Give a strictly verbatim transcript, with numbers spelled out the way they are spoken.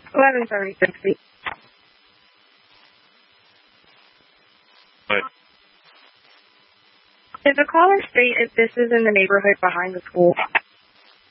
eleven thirty-six feet. What? Did the caller state if this is in the neighborhood behind the school?